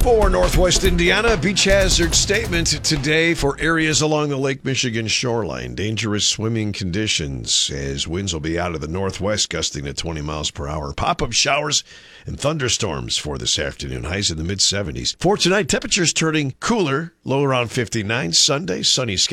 For Northwest Indiana, beach hazard statement today for areas along the Lake Michigan shoreline. Dangerous swimming conditions as winds will be out of the northwest, gusting to 20 miles per hour. Pop-up showers and thunderstorms for this afternoon. Highs in the mid-70s. For tonight, temperatures turning cooler, low around 59. Sunday, sunny skies.